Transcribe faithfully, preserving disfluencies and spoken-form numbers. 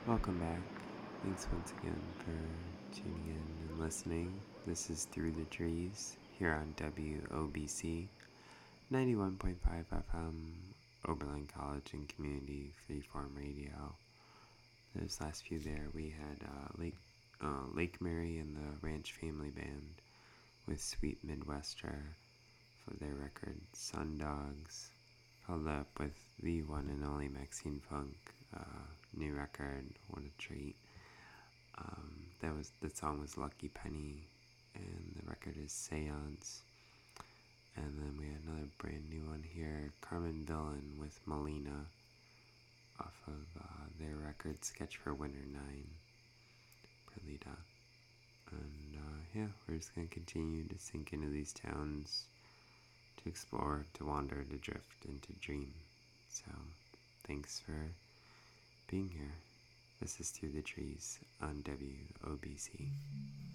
Welcome back. Thanks once again for tuning in and listening. This is Through the Trees here on W O B C ninety-one point five F M, Oberlin College and Community Freeform Radio. Those last few there, we had uh, Lake uh, Lake Mary and the Ranch Family Band with Sweet Midwester for their record Sundogs. Followed up with the one and only Maxine Funk, uh, new record, What a Treat. Um, that was the song was Lucky Penny, and the record is Seance. And then we had another brand new one here, Carmen Villain with Melina, off of uh, their record Sketch for Winter nine, Perlita. And uh, yeah, we're just going to continue to sink into these towns, to explore, to wander, to drift, and to dream. So, thanks for being here. This is Through the Trees on W O B C.